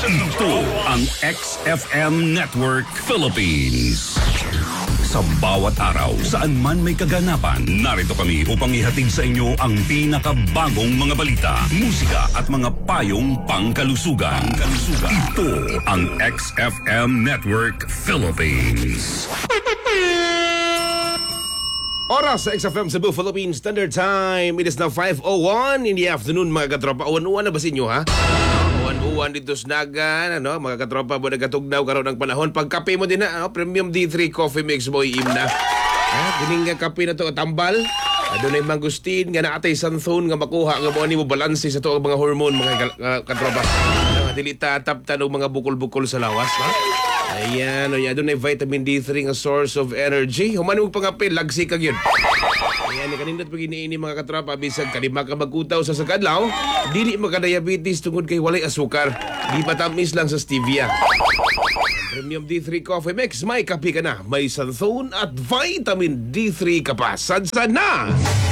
Ito ang XFM Network Philippines. Sa bawat araw, saan man may kaganapan, narito kami upang ihatid sa inyo ang pinakabagong mga balita, musika at mga payong pangkalusugan. Ito ang XFM Network Philippines. Oras sa XFM Cebu, Philippine Standard Time. It is now 5:01 in the afternoon, mga katropa. Uwan-uwan na ba sa inyo, ha? Uwan dito sa Nagan, mga katropa mo nagatugnaw karon ng panahon. Pagkape mo din na, Premium D3 Coffee Mix mo iimna. Kining nga kape na to tambal. Doon ay mangustin nga naatay santhone nga makuha nga mo ani mo balanse sa to ang mga hormone, mga katropa. Dili tatap tanong mga bukol-bukol sa lawas, ha? Ayan, doon ay vitamin D3 nga source of energy. Human mo pangape, lagsi kag yun. Ayan, kanindot pag iniini mga katrapa, bisag kalima ka magkutaw sa sakadlaw, dili magka-diabetes tungod kay walay asukar. Di patamis lang sa stevia. Premium D3 Coffee Mix, may kape ka na, may santhone at vitamin D3 kapasan na!